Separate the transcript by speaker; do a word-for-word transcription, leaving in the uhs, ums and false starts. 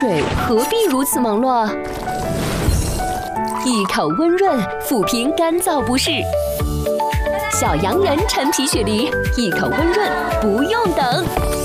Speaker 1: 水何必如此忙碌？一口温润，抚平干燥不适。小洋人陈皮雪梨，一口温润，不用等。